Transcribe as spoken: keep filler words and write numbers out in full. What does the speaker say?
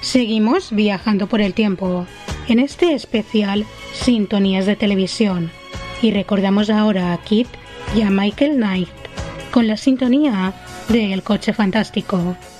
Seguimos viajando por el tiempo, en este especial Sintonías de Televisión, y recordamos ahora a Kit y a Michael Knight con la sintonía de El Coche Fantástico.